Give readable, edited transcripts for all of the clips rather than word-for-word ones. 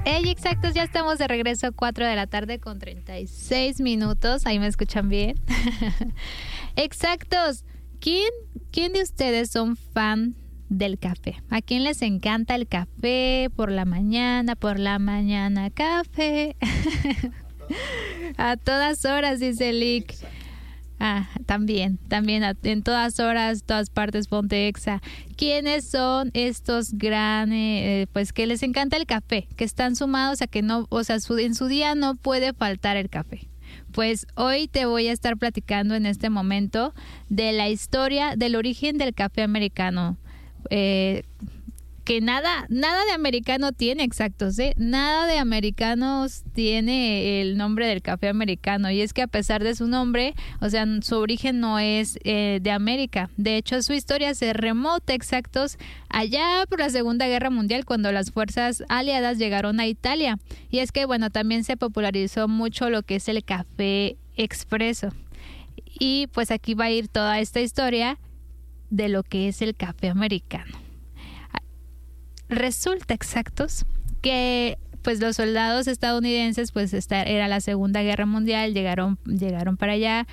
Hey, exactos, ya estamos de regreso, 4 de la tarde con 36 minutos. Ahí me escuchan bien. Exactos. ¿Quién de ustedes son fan del café? ¿A quién les encanta el café por la mañana café? A todas horas, dice Lick. También, en todas horas, todas partes, ponte exa. ¿Quiénes son estos pues que les encanta el café, que están sumados a que no, o sea, en su día no puede faltar el café? Pues hoy te voy a estar platicando en este momento de la historia del origen del café americano. Que nada de americano tiene, exactos, nada de americanos tiene el nombre del café americano, y es que a pesar de su nombre, o sea, su origen no es de América. De hecho, su historia se remota, exactos, allá por la Segunda Guerra Mundial, cuando las fuerzas aliadas llegaron a Italia. Y es que, bueno, también se popularizó mucho lo que es el café expreso. Y pues aquí va a ir toda esta historia de lo que es el café americano. Resulta, exactos, que pues los soldados estadounidenses, pues era la Segunda Guerra Mundial, llegaron para allá,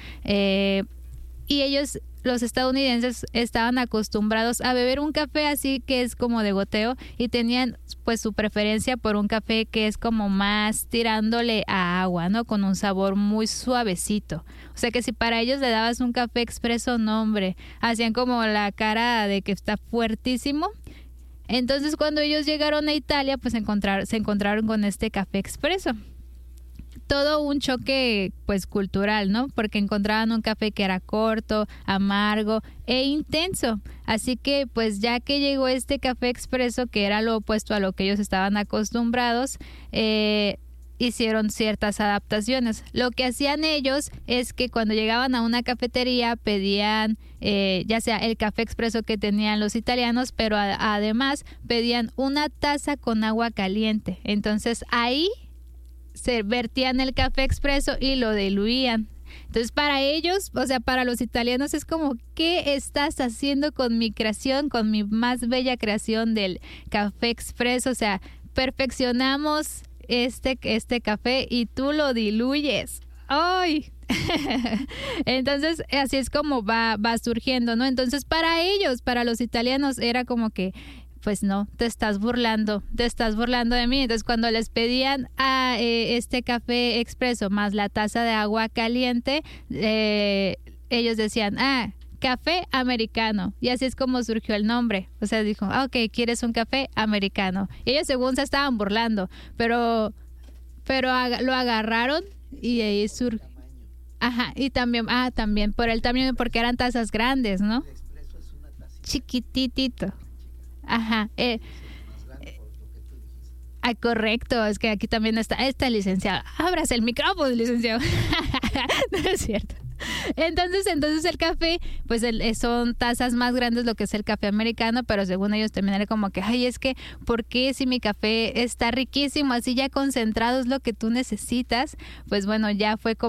y ellos, los estadounidenses, estaban acostumbrados a beber un café así que es como de goteo, y tenían pues su preferencia por un café que es como más tirándole a agua, ¿no? Con un sabor muy suavecito. O sea que si para ellos le dabas un café expreso, no, hombre, hacían como la cara de que está fuertísimo. Entonces, cuando ellos llegaron a Italia, pues se encontraron con este café expreso. Todo un choque, pues, cultural, ¿no? Porque encontraban un café que era corto, amargo e intenso. Así que, pues, ya que llegó este café expreso, que era lo opuesto a lo que ellos estaban acostumbrados, hicieron ciertas adaptaciones. Lo que hacían ellos es que cuando llegaban a una cafetería pedían ya sea el café expreso que tenían los italianos, pero además pedían una taza con agua caliente. Entonces ahí se vertían el café expreso y lo diluían. Entonces para ellos, o sea, para los italianos es como, ¿qué estás haciendo con mi creación, con mi más bella creación del café expreso? O sea, perfeccionamos este café y tú lo diluyes. ¡Ay! Entonces así es como va surgiendo, ¿no? Entonces para ellos, para los italianos, era como que, pues no, te estás burlando de mí. Entonces cuando les pedían este café expreso más la taza de agua caliente, ellos decían, café americano. Y así es como surgió el nombre. O sea, dijo, ok, ¿quieres un café americano? Y ellos según se estaban burlando, pero lo agarraron y ahí surgió. Ajá, y también por el tamaño, porque eran tazas grandes, ¿no? Chiquititito. Ajá. Correcto, es que aquí también está licenciado. Ábrase el micrófono, licenciado. No es cierto. Entonces el café, pues son tazas más grandes lo que es el café americano, pero según ellos también era como que, es que, ¿por qué si mi café está riquísimo, así ya concentrado es lo que tú necesitas? Pues bueno, ya fue como